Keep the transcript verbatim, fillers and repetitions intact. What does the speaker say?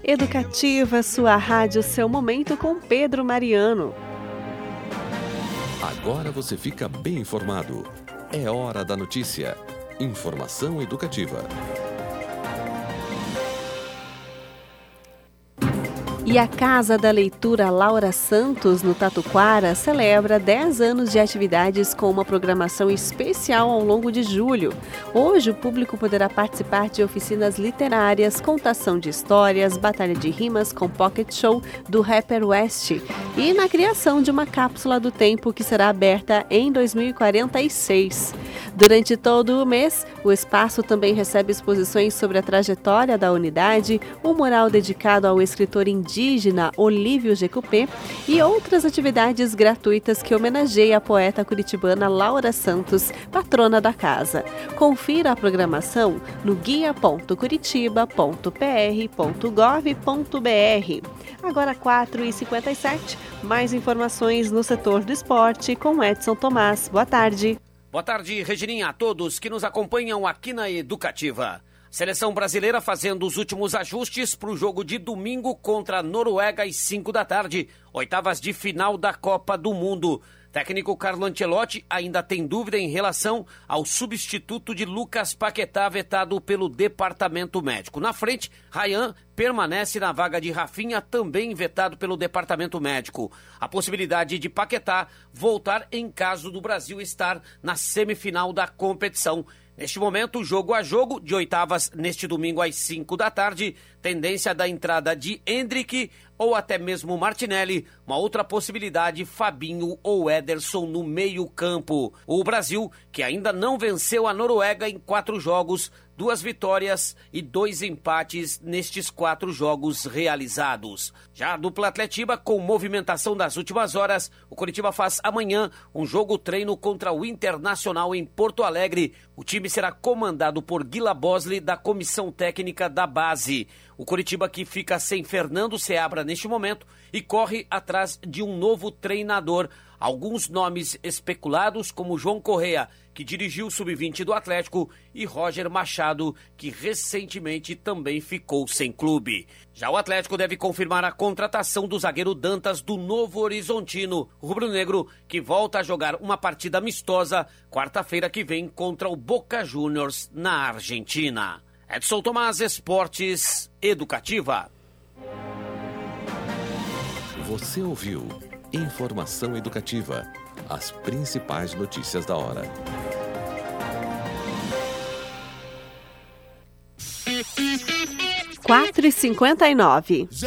Educativa, sua rádio, seu momento com Pedro Mariano. Agora você fica bem informado. É hora da notícia. Informação educativa. E a Casa da Leitura Laura Santos, no Tatuquara, celebra dez anos de atividades com uma programação especial ao longo de julho. Hoje, o público poderá participar de oficinas literárias, contação de histórias, batalha de rimas com pocket show do Rapper West e na criação de uma cápsula do tempo que será aberta em dois mil e quarenta e seis. Durante todo o mês, o espaço também recebe exposições sobre a trajetória da unidade, um mural dedicado ao escritor indígena Olívio Jecupé e outras atividades gratuitas que homenageiam a poeta curitibana Laura Santos, patrona da casa. Confira a programação no guia ponto curitiba ponto p r ponto gov ponto b r. Agora quatro e cinquenta e sete, mais informações no setor do esporte com Edson Tomás. Boa tarde. Boa tarde, Regininha, a todos que nos acompanham aqui na Educativa. Seleção brasileira fazendo os últimos ajustes para o jogo de domingo contra a Noruega às cinco da tarde, oitavas de final da Copa do Mundo. Técnico Carlo Ancelotti ainda tem dúvida em relação ao substituto de Lucas Paquetá vetado pelo departamento médico. Na frente, Ryan permanece na vaga de Rafinha, também vetado pelo departamento médico. A possibilidade de Paquetá voltar em caso do Brasil estar na semifinal da competição. Neste momento, jogo a jogo, de oitavas neste domingo às cinco da tarde, tendência da entrada de Endrick ou até mesmo Martinelli, uma outra possibilidade, Fabinho ou Ederson no meio campo. O Brasil, que ainda não venceu a Noruega em quatro jogos, duas vitórias e dois empates nestes quatro jogos realizados. Já a dupla Atletiba, com movimentação das últimas horas, o Coritiba faz amanhã um jogo-treino contra o Internacional em Porto Alegre. O time será comandado por Guila Bosley, da comissão técnica da base. O Coritiba, que fica sem Fernando Seabra neste momento e corre atrás de um novo treinador. Alguns nomes especulados, como João Correa, que dirigiu o sub vinte do Atlético, e Roger Machado, que recentemente também ficou sem clube. Já o Atlético deve confirmar a contratação do zagueiro Dantas do Novo Horizontino, rubro-negro, que volta a jogar uma partida amistosa quarta-feira que vem contra o Boca Juniors na Argentina. Edson Tomás, Esportes Educativa. Você ouviu Informação Educativa, as principais notícias da hora. quatro e cinquenta e nove.